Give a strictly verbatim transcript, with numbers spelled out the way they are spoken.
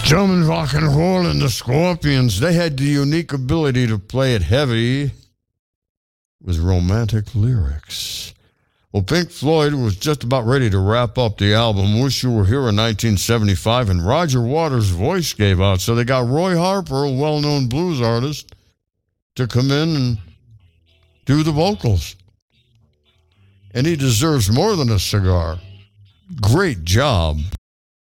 Gentlemen, rock and roll and the Scorpions, they had the unique ability to play it heavy with romantic lyrics. Well, Pink Floyd was just about ready to wrap up the album Wish You Were Here in nineteen seventy-five, and Roger Waters' voice gave out, so they got Roy Harper, a well-known blues artist, to come in and do the vocals. And he deserves more than a cigar. Great job.